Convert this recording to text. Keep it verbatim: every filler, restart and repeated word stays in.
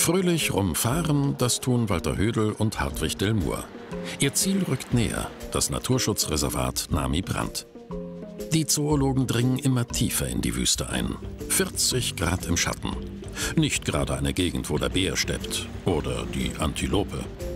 Fröhlich rumfahren, das tun Walter Hödel und Hartwig Delmour. Ihr Ziel rückt näher, das Naturschutzreservat Nami-Brand. Die Zoologen dringen immer tiefer in die Wüste ein. vierzig Grad im Schatten. Nicht gerade eine Gegend, wo der Bär steppt oder die Antilope.